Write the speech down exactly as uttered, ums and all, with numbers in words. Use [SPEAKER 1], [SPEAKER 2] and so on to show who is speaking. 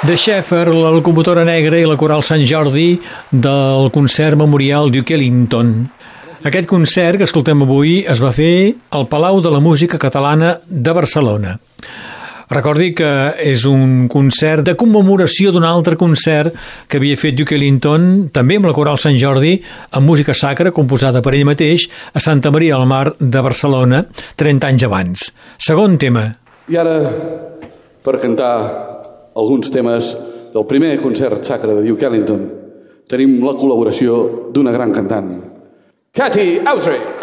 [SPEAKER 1] The Sheffer, la locomotora negra i la coral Sant Jordi del concert memorial Duke Ellington. Aquest concert que escoltem avui es va fer al Palau de la Música Catalana de Barcelona. Recordi que és un concert de commemoració d'un altre concert que havia fet Duke Ellington, també amb la coral Sant Jordi, amb música sacra composada per ell mateix a Santa Maria del Mar de Barcelona, trenta anys abans. Segon tema.
[SPEAKER 2] I ara, per cantar alguns temes del primer concert sacre de Duke Ellington, tenim la col·laboració d'una gran cantant, Katy Autry.